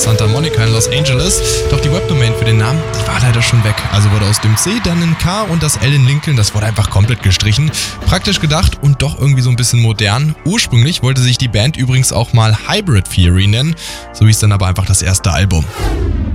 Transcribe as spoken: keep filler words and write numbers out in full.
Santa Monica in Los Angeles. Doch die Webdomain für den Namen, die war leider schon weg. Also wurde aus dem C dann ein K und das L in Lincoln, das wurde einfach komplett gestrichen. Praktisch gedacht und doch irgendwie so ein bisschen modern. Ursprünglich wollte sich die Band übrigens auch mal Hybrid Theory nennen. So hieß dann aber einfach das erste Album.